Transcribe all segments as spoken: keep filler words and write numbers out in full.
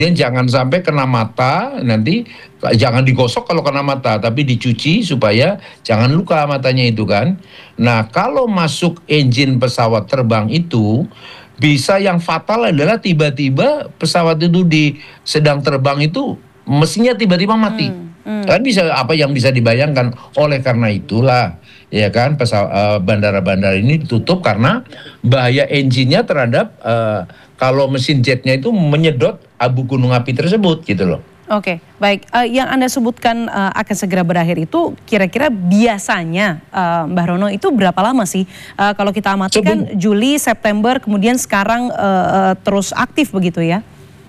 jangan sampai kena mata, nanti jangan digosok kalau kena mata, tapi dicuci supaya jangan luka matanya itu kan. Nah, kalau masuk engine pesawat terbang itu, bisa yang fatal adalah tiba-tiba pesawat itu di sedang terbang itu mesinnya tiba-tiba mati. Hmm, hmm. Kan bisa apa yang bisa dibayangkan. Oleh karena itulah ya kan pesawat bandara-bandara ini ditutup karena bahaya engine-nya terhadap uh, kalau mesin jetnya itu menyedot abu gunung api tersebut gitu loh. Oke, baik. Uh, yang Anda sebutkan uh, akan segera berakhir itu kira-kira biasanya uh, Mbah Rono itu berapa lama sih? Uh, kalau kita amati kan Juli, September, kemudian sekarang uh, uh, terus aktif begitu ya?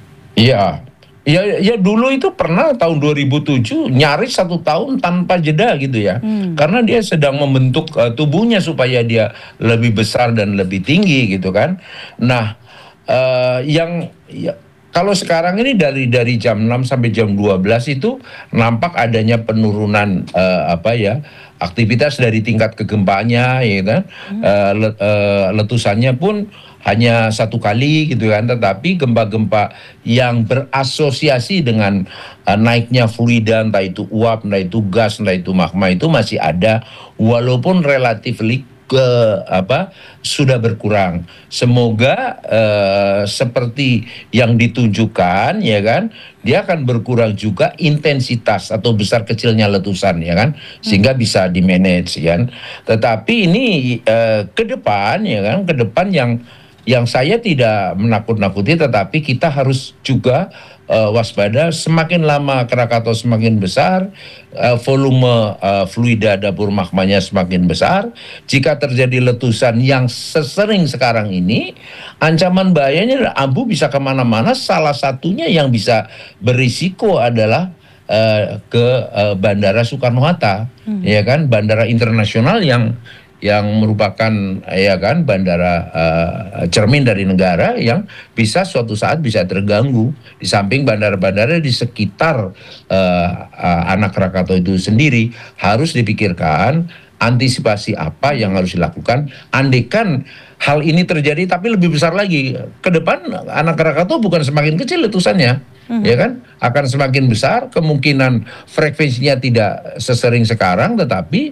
Iya, ya, ya dulu itu pernah tahun dua ribu tujuh nyaris satu tahun tanpa jeda gitu ya. Hmm. Karena dia sedang membentuk uh, tubuhnya supaya dia lebih besar dan lebih tinggi gitu kan. Nah, uh, yang ya, kalau sekarang ini dari dari jam enam sampai jam dua belas itu nampak adanya penurunan uh, apa ya aktivitas dari tingkat kegempaannya, ya kan? Hmm. Uh, let, uh, letusannya pun hanya satu kali gitu kan, tetapi gempa-gempa yang berasosiasi dengan uh, naiknya fluida, entah itu uap, entah itu gas, entah itu magma itu masih ada, walaupun relatif ke apa sudah berkurang. Semoga uh, seperti yang ditunjukkan ya kan, dia akan berkurang juga intensitas atau besar kecilnya letusan ya kan, sehingga bisa di manage ya kan. Tetapi ini uh, ke depan ya kan, ke depan yang yang saya tidak menakut-nakuti, tetapi kita harus juga uh, waspada. Semakin lama Krakatau semakin besar, uh, volume uh, fluida dapur magmanya semakin besar. Jika terjadi letusan yang sesering sekarang ini, ancaman bahayanya abu bisa kemana-mana. Salah satunya yang bisa berisiko adalah uh, ke uh, Bandara Soekarno-Hatta, hmm. ya kan, bandara internasional yang yang merupakan ya kan bandara uh, cermin dari negara yang bisa suatu saat bisa terganggu. Di samping bandara-bandara di sekitar uh, uh, anak Krakatau itu sendiri harus dipikirkan antisipasi apa yang harus dilakukan andaikan hal ini terjadi, tapi lebih besar lagi ke depan. Anak Krakatau bukan semakin kecil letusannya, mm-hmm. ya kan, akan semakin besar. Kemungkinan frekuensinya tidak sesering sekarang, tetapi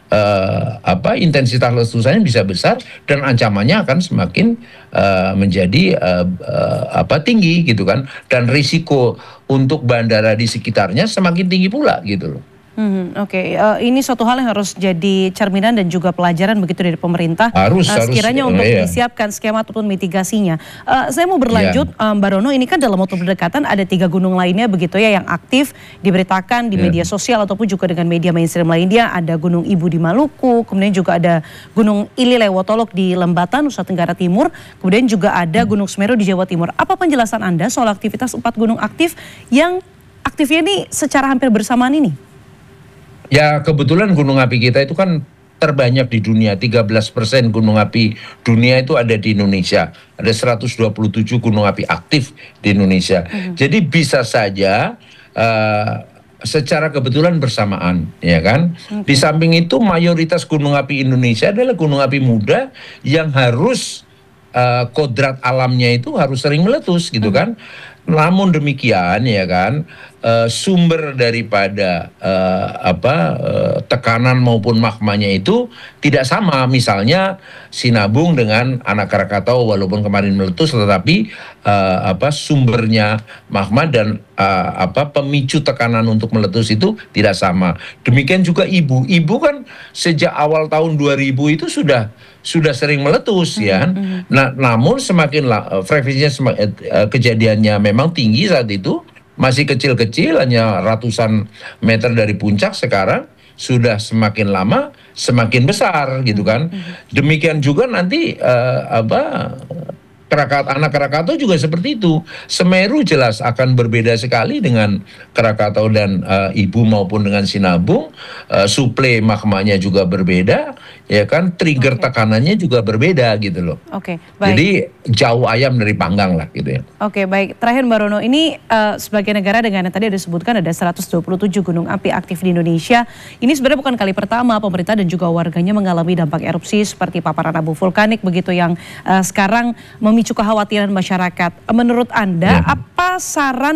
uh, apa intensitas letusannya bisa besar dan ancamannya akan semakin uh, menjadi uh, uh, apa tinggi gitu kan, dan risiko untuk bandara di sekitarnya semakin tinggi pula gitu loh. Hmm, Oke, okay. uh, ini suatu hal yang harus jadi cerminan dan juga pelajaran begitu dari pemerintah. Harus, uh, sekiranya harus, untuk iya. disiapkan skema ataupun mitigasinya. Uh, saya mau berlanjut, yeah. um, Mbah Rono, ini kan dalam waktu berdekatan ada tiga gunung lainnya begitu ya yang aktif diberitakan di yeah. media sosial ataupun juga dengan media mainstream lainnya. Ada Gunung Ibu di Maluku, kemudian juga ada Gunung Ililewotolok di Lembata, Nusa Tenggara Timur, kemudian juga ada hmm. Gunung Semeru di Jawa Timur. Apa penjelasan Anda soal aktivitas empat gunung aktif yang aktifnya ini secara hampir bersamaan ini? Ya kebetulan gunung api kita itu kan terbanyak di dunia. Tiga belas persen gunung api dunia itu ada di Indonesia. Ada seratus dua puluh tujuh gunung api aktif di Indonesia. Mm-hmm. Jadi bisa saja uh, secara kebetulan bersamaan, ya kan. Okay. Di samping itu mayoritas gunung api Indonesia adalah gunung api muda yang harus uh, kodrat alamnya itu harus sering meletus gitu mm-hmm. kan. Namun demikian ya kan, uh, sumber daripada uh, apa uh, tekanan maupun magmanya itu tidak sama. Misalnya Sinabung dengan anak Krakatau walaupun kemarin meletus, tetapi uh, apa sumbernya magma dan uh, apa pemicu tekanan untuk meletus itu tidak sama. Demikian juga Ibu. Ibu kan sejak awal tahun dua ribu itu sudah sudah sering meletus ya. Mm-hmm. Nah, namun semakin uh, frekuensinya semak, uh, kejadiannya memang tinggi saat itu, masih kecil-kecil hanya ratusan meter dari puncak, sekarang sudah semakin lama semakin besar gitu kan. Mm-hmm. Demikian juga nanti uh, apa Krakatau, anak Krakatau juga seperti itu. Semeru jelas akan berbeda sekali dengan Krakatau dan uh, Ibu maupun dengan Sinabung. Uh, suplai magmanya juga berbeda, ya kan. Trigger okay. tekanannya juga berbeda gitu loh. Oke, okay, baik. Jadi jauh ayam dari panggang lah gitu ya. Oke, okay, baik. Terakhir Mbah Rono, ini uh, sebagai negara dengan yang tadi ada disebutkan ada seratus dua puluh tujuh gunung api aktif di Indonesia. Ini sebenarnya bukan kali pertama pemerintah dan juga warganya mengalami dampak erupsi seperti paparan abu vulkanik begitu yang uh, sekarang memicu kekhawatiran masyarakat. Menurut Anda, ya. apa saran